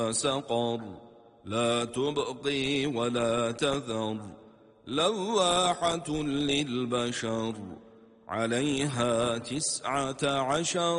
سقر لا تبقي ولا تذر لواحة للبشر عليها 19